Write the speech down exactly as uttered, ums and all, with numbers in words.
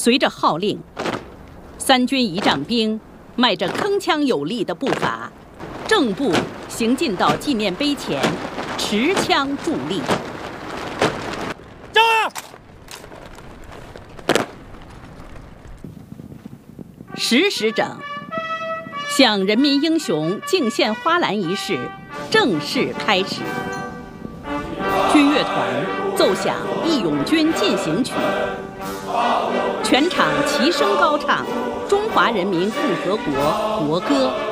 随着号令，三军仪仗兵迈着铿锵有力的步伐，正步行进到纪念碑前，持枪伫立。 站！ 十时整，向人民英雄敬献花篮仪式正式开始。军乐团奏响《义勇军进行曲》，全场齐声高唱中华人民共和国国歌。